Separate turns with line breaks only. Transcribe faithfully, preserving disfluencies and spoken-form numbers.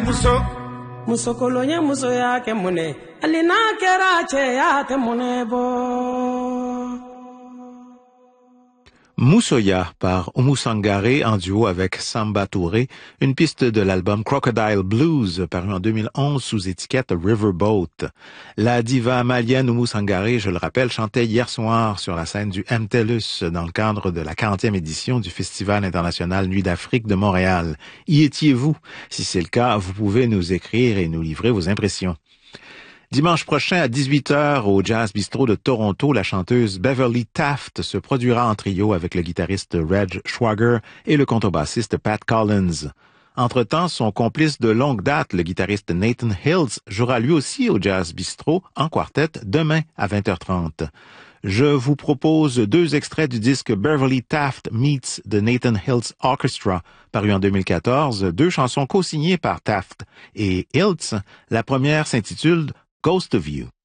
buso musokolonya muso yake mune alina kerache yate munebo.
Moussoya par Oumou Sangaré en duo avec Samba Touré, une piste de l'album Crocodile Blues paru en deux mille onze sous étiquette Riverboat. La diva malienne Oumou Sangaré, je le rappelle, chantait hier soir sur la scène du M T L U S dans le cadre de la quarantième édition du Festival international Nuit d'Afrique de Montréal. Y étiez-vous? Si c'est le cas, vous pouvez nous écrire et nous livrer vos impressions. Dimanche prochain à dix-huit heures au Jazz Bistro de Toronto, la chanteuse Beverly Taft se produira en trio avec le guitariste Reg Schwager et le contrebassiste Pat Collins. Entre-temps, son complice de longue date, le guitariste Nathan Hills, jouera lui aussi au Jazz Bistro en quartet demain à vingt heures trente. Je vous propose deux extraits du disque Beverly Taft Meets the Nathan Hills Orchestra, paru en deux mille quatorze, deux chansons co-signées par Taft et Hills. La première s'intitule Ghost of You.